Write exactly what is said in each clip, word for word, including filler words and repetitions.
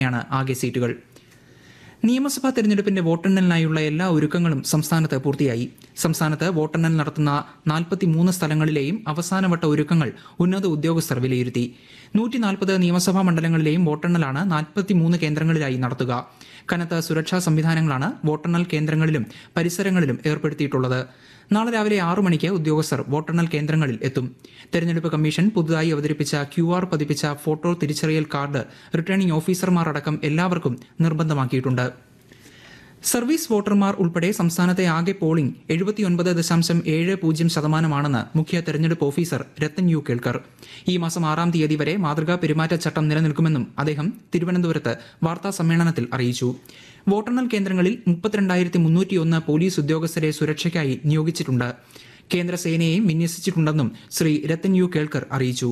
ാണ് ആകെ സീറ്റുകൾ. നിയമസഭാ തെരഞ്ഞെടുപ്പിന്റെ വോട്ടെണ്ണലിനായുള്ള എല്ലാ ഒരുക്കങ്ങളും സംസ്ഥാനത്ത് പൂർത്തിയായി. സംസ്ഥാനത്ത് വോട്ടെണ്ണൽ നടത്തുന്ന നാൽപ്പത്തിമൂന്ന് സ്ഥലങ്ങളിലെയും അവസാനവട്ട ഒരുക്കങ്ങൾ ഉന്നത ഉദ്യോഗസ്ഥർ വിലയിരുത്തി. നൂറ്റി നാൽപ്പത് നിയമസഭാ മണ്ഡലങ്ങളിലെയും വോട്ടെണ്ണലാണ് നാൽപ്പത്തിമൂന്ന് കേന്ദ്രങ്ങളിലായി നടത്തുക. കനത്ത സുരക്ഷാ സംവിധാനങ്ങളാണ് വോട്ടെണ്ണൽ കേന്ദ്രങ്ങളിലും പരിസരങ്ങളിലും ഏർപ്പെടുത്തിയിട്ടുള്ളത്. നാളെ രാവിലെ ആറു മണിക്ക് ഉദ്യോഗസ്ഥർ വോട്ടെണ്ണൽ കേന്ദ്രങ്ങളിൽ എത്തും. തെരഞ്ഞെടുപ്പ് കമ്മീഷൻ പുതുതായി അവതരിപ്പിച്ച ക്യു ആർ പതിപ്പിച്ച ഫോട്ടോ തിരിച്ചറിയൽ കാർഡ് റിട്ടേണിംഗ് ഓഫീസർമാർ അടക്കം എല്ലാവർക്കും നിർബന്ധമാക്കിയിട്ടുണ്ട്. സർവീസ് വോട്ടർമാർ ഉൾപ്പെടെ സംസ്ഥാനത്തെ ആകെ പോളിംഗ് എഴുപത്തിയൊൻപത് ദശാംശം ഏഴ് പൂജ്യം ശതമാനമാണെന്ന് മുഖ്യ തെരഞ്ഞെടുപ്പ് ഓഫീസർ രത്തൻ യു കേൾക്കർ. ഈ മാസം ആറാം തീയതി വരെ മാതൃകാ പെരുമാറ്റച്ചട്ടം നിലനിൽക്കുമെന്നും അദ്ദേഹം തിരുവനന്തപുരത്ത് വാർത്താ സമ്മേളനത്തിൽ അറിയിച്ചു. വോട്ടെണ്ണൽ കേന്ദ്രങ്ങളിൽ മുപ്പത്തിരണ്ടായിരത്തി മുന്നൂറ്റിയൊന്ന് പോലീസ് ഉദ്യോഗസ്ഥരെ സുരക്ഷയ്ക്കായി നിയോഗിച്ചിട്ടുണ്ട്. കേന്ദ്രസേനയെയും വിന്യസിച്ചിട്ടുണ്ടെന്നും ശ്രീ രത്തൻ യു കേൾക്കർ അറിയിച്ചു.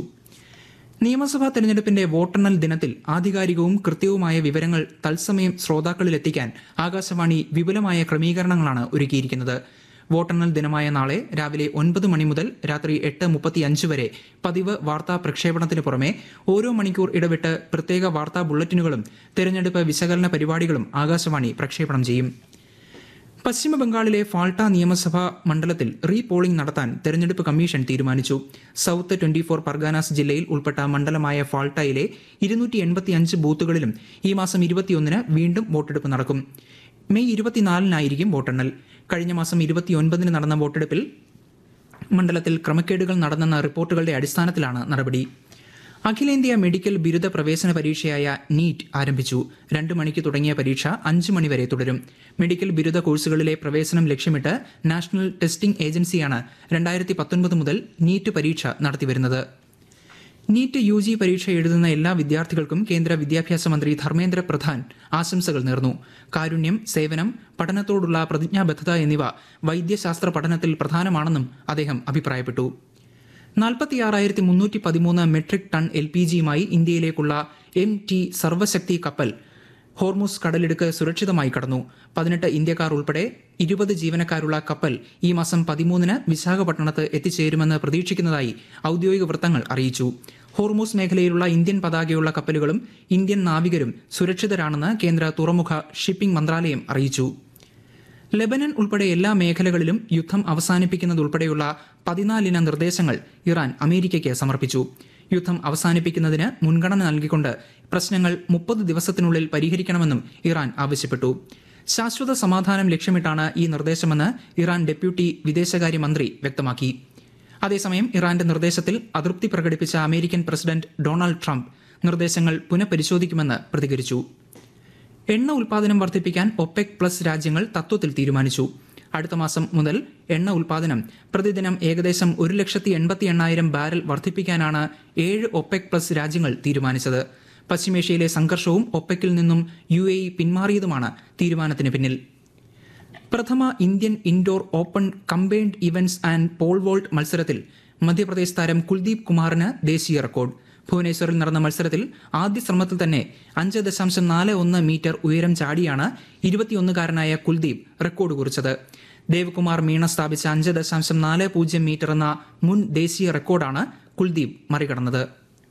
നിയമസഭാ തെരഞ്ഞെടുപ്പിന്റെ വോട്ടെണ്ണൽ ദിനത്തിൽ ആധികാരികവും കൃത്യവുമായ വിവരങ്ങൾ തത്സമയം ശ്രോതാക്കളിലെത്തിക്കാൻ ആകാശവാണി വിപുലമായ ക്രമീകരണങ്ങളാണ് ഒരുക്കിയിരിക്കുന്നത്. വോട്ടെണ്ണൽ ദിനമായ നാളെ രാവിലെ ഒൻപത് മണി മുതൽ രാത്രി എട്ട് മുപ്പത്തിയഞ്ച് വരെ പതിവ് വാർത്താ പ്രക്ഷേപണത്തിന് പുറമെ ഓരോ മണിക്കൂർ ഇടവിട്ട് പ്രത്യേക വാർത്താ ബുള്ളറ്റിനുകളും തെരഞ്ഞെടുപ്പ് വിശകലന പരിപാടികളും ആകാശവാണി പ്രക്ഷേപണം ചെയ്യും. പശ്ചിമബംഗാളിലെ ഫാൾട്ട നിയമസഭാ മണ്ഡലത്തിൽ റീ പോളിംഗ് നടത്താൻ തെരഞ്ഞെടുപ്പ് കമ്മീഷൻ തീരുമാനിച്ചു. സൌത്ത് ട്വന്റി ഫോർ പർഗാനാസ് ജില്ലയിൽ ഉൾപ്പെട്ട മണ്ഡലമായ ഫാൾട്ടയിലെ ഇരുന്നൂറ്റി എൺപത്തിയഞ്ച് ബൂത്തുകളിലും ഈ മാസം ഇരുപത്തിയൊന്നിന് വീണ്ടും വോട്ടെടുപ്പ് നടക്കും. മെയ് ഇരുപത്തിനാലിനായിരിക്കും വോട്ടെണ്ണൽ. കഴിഞ്ഞ മാസം ഇരുപത്തിയൊൻപതിന് നടന്ന വോട്ടെടുപ്പിൽ മണ്ഡലത്തിൽ ക്രമക്കേടുകൾ നടന്നെന്ന റിപ്പോർട്ടുകളുടെ അടിസ്ഥാനത്തിലാണ് നടപടി. അഖിലേന്ത്യാ മെഡിക്കൽ ബിരുദ പ്രവേശന പരീക്ഷയായ നീറ്റ് ആരംഭിച്ചു. രണ്ടു മണിക്ക് തുടങ്ങിയ പരീക്ഷ അഞ്ച് മണിവരെ തുടരും. മെഡിക്കൽ ബിരുദ കോഴ്സുകളിലെ പ്രവേശനം ലക്ഷ്യമിട്ട് നാഷണൽ ടെസ്റ്റിംഗ് ഏജൻസിയാണ് രണ്ടായിരത്തി പത്തൊൻപത് മുതൽ നീറ്റ് പരീക്ഷ നടത്തിവരുന്നത്. നീറ്റ് യു ജി പരീക്ഷ എഴുതുന്ന എല്ലാ വിദ്യാർത്ഥികൾക്കും കേന്ദ്ര വിദ്യാഭ്യാസ മന്ത്രി ധർമ്മേന്ദ്ര പ്രധാൻ ആശംസകൾ നേർന്നു. കാരുണ്യം, സേവനം, പഠനത്തോടുള്ള പ്രതിജ്ഞാബദ്ധത എന്നിവ വൈദ്യശാസ്ത്ര പഠനത്തിൽ പ്രധാനമാണെന്നും അദ്ദേഹം അഭിപ്രായപ്പെട്ടു. നാൽപ്പത്തിയാറായിരത്തി മുന്നൂറ്റി പതിമൂന്ന് മെട്രിക് ടൺ എൽ പി ജിയുമായി ഇന്ത്യയിലേക്കുള്ള എം ടി സർവശക്തി കപ്പൽ ഹോർമുസ് കടലിടുക്ക് സുരക്ഷിതമായി കടന്നു. പതിനെട്ട് ഇന്ത്യക്കാർ ഉൾപ്പെടെ ഇരുപത് ജീവനക്കാരുള്ള കപ്പൽ ഈ മാസം പതിമൂന്നിന് വിശാഖപട്ടണത്ത് എത്തിച്ചേരുമെന്ന് പ്രതീക്ഷിക്കുന്നതായി ഔദ്യോഗിക വൃത്തങ്ങൾ അറിയിച്ചു. ഹോർമുസ് മേഖലയിലുള്ള ഇന്ത്യൻ പതാകയുള്ള കപ്പലുകളും ഇന്ത്യൻ നാവികരും സുരക്ഷിതരാണെന്ന് കേന്ദ്ര തുറമുഖ ഷിപ്പിംഗ് മന്ത്രാലയം അറിയിച്ചു. ലെബനൻ ഉൾപ്പെടെ എല്ലാ മേഖലകളിലും യുദ്ധം അവസാനിപ്പിക്കുന്നതുൾപ്പെടെയുള്ള പതിനാലിന നിർദ്ദേശങ്ങൾ ഇറാൻ അമേരിക്കയ്ക്ക് സമർപ്പിച്ചു. യുദ്ധം അവസാനിപ്പിക്കുന്നതിന് മുൻഗണന നൽകിക്കൊണ്ട് പ്രശ്നങ്ങൾ മുപ്പത് ദിവസത്തിനുള്ളിൽ പരിഹരിക്കണമെന്നും ഇറാൻ ആവശ്യപ്പെട്ടു. ശാശ്വത സമാധാനം ലക്ഷ്യമിട്ടാണ് ഈ നിർദ്ദേശമെന്ന് ഇറാൻ ഡെപ്യൂട്ടി വിദേശകാര്യമന്ത്രി വ്യക്തമാക്കി. അതേസമയം ഇറാന്റെ നിർദ്ദേശത്തിൽ അതൃപ്തി പ്രകടിപ്പിച്ച അമേരിക്കൻ പ്രസിഡന്റ് ഡൊണാൾഡ് ട്രംപ് നിർദ്ദേശങ്ങൾ പുനഃപരിശോധിക്കുമെന്ന് പ്രതികരിച്ചു. എണ്ണ ഉൽപാദനം വർദ്ധിപ്പിക്കാൻ ഒപെക് പ്ലസ് രാജ്യങ്ങൾ തത്വത്തിൽ തീരുമാനിച്ചു. അടുത്ത മാസം മുതൽ എണ്ണ ഉൽപാദനം പ്രതിദിനം ഏകദേശം ഒരു ലക്ഷത്തി എൺപത്തി എണ്ണായിരം ബാരൽ വർദ്ധിപ്പിക്കാനാണ് ഏഴ് ഒപെക് പ്ലസ് രാജ്യങ്ങൾ തീരുമാനിച്ചത്. പശ്ചിമേഷ്യയിലെ സംഘർഷവും ഒപെക്കിൽ നിന്നും യു എ ഇ പിന്മാറിയതുമാണ് തീരുമാനത്തിന് പിന്നിൽ. പ്രഥമ Indian indoor open combined events and Paul volt മത്സരത്തിൽ മധ്യപ്രദേശ് താരം കുൽദീപ് കുമാറിന് ദേശീയ റെക്കോർഡ്. ഭുവനേശ്വറിൽ നടന്ന മത്സരത്തിൽ ആദ്യ ശ്രമത്തിൽ തന്നെ അഞ്ച് ദശാംശം നാല് ഒന്ന് മീറ്റർ ഉയരം ചാടിയാണ് ഇരുപത്തിയൊന്നുകാരനായ കുൽദീപ് റെക്കോർഡ് കുറിച്ചത്. ദേവ്കുമാർ മീണ സ്ഥാപിച്ച അഞ്ച് ദശാംശം നാല് പൂജ്യം മീറ്റർ എന്ന മുൻ ദേശീയ റെക്കോർഡാണ് കുൽദീപ് മറികടന്നത്.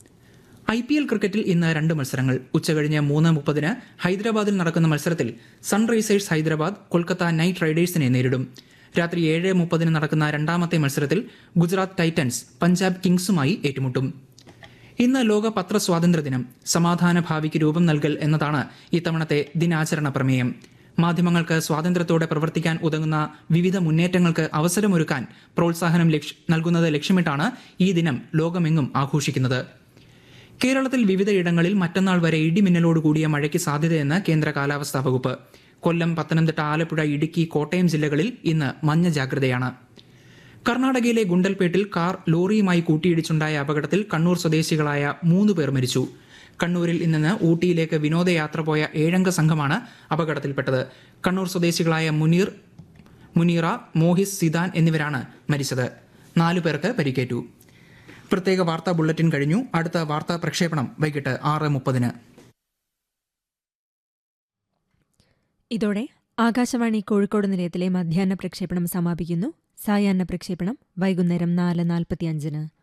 ഐ പി എൽ ക്രിക്കറ്റിൽ ഇന്ന് രണ്ട് മത്സരങ്ങൾ. ഉച്ചകഴിഞ്ഞ് മൂന്ന് മുപ്പതിന് ഹൈദരാബാദിൽ നടക്കുന്ന മത്സരത്തിൽ സൺറൈസേഴ്സ് ഹൈദരാബാദ് കൊൽക്കത്ത നൈറ്റ് റൈഡേഴ്സിനെ നേരിടും. രാത്രി ഏഴ് മുപ്പതിന് നടക്കുന്ന രണ്ടാമത്തെ മത്സരത്തിൽ ഗുജറാത്ത് ടൈറ്റൻസ് പഞ്ചാബ് കിങ്സുമായി ഏറ്റുമുട്ടും. ഇന്ന് ലോക പത്ര സ്വാതന്ത്ര്യ ദിനം. സമാധാന ഭാവിക്ക് രൂപം നൽകൽ എന്നതാണ് ഇത്തവണത്തെ ദിനാചരണ പ്രമേയം. മാധ്യമങ്ങൾക്ക് സ്വാതന്ത്ര്യത്തോടെ പ്രവർത്തിക്കാൻ ഉതകുന്ന വിവിധ മുന്നേറ്റങ്ങൾക്ക് അവസരമൊരുക്കാൻ പ്രോത്സാഹനം നൽകുന്നത് ലക്ഷ്യമിട്ടാണ് ഈ ദിനം ലോകമെങ്ങും ആഘോഷിക്കുന്നത്. കേരളത്തിൽ വിവിധയിടങ്ങളിൽ മറ്റന്നാൾ വരെ ഇടിമിന്നലോട് കൂടിയ മഴയ്ക്ക് സാധ്യതയെന്ന് കേന്ദ്ര കാലാവസ്ഥാ വകുപ്പ്. കൊല്ലം, പത്തനംതിട്ട, ആലപ്പുഴ, ഇടുക്കി, കോട്ടയം ജില്ലകളിൽ ഇന്ന് മഞ്ഞ ജാഗ്രതയാണ്. കർണാടകയിലെ ഗുണ്ടൽപേട്ടിൽ കാർ ലോറിയുമായി കൂട്ടിയിടിച്ചുണ്ടായ അപകടത്തിൽ കണ്ണൂർ സ്വദേശികളായ മൂന്ന് പേർ മരിച്ചു. കണ്ണൂരിൽ നിന്ന് ഊട്ടിയിലേക്ക് വിനോദയാത്ര പോയ ഏഴംഗ സംഘമാണ് അപകടത്തിൽപ്പെട്ടത്. കണ്ണൂർ സ്വദേശികളായ മുനീർ മുനീറ, മോഹിസ്, സിദാൻ എന്നിവരാണ് മരിച്ചത്. നാലു പേർക്ക് പരിക്കേറ്റു. പ്രത്യേക വാർത്താ ബുള്ളറ്റിൻ കഴിഞ്ഞു. അടുത്ത വാർത്താ പ്രക്ഷേപണം വൈകിട്ട് ആറ് മുപ്പതിന്. ഇതോടെ ആകാശവാണി കോഴിക്കോട് നിലയത്തിലെ മധ്യാഹ്ന പ്രക്ഷേപണം സമാപിക്കുന്നു. സായാഹ്ന പ്രക്ഷേപണം വൈകുന്നേരം നാല് നാൽപ്പത്തിയഞ്ചിന്.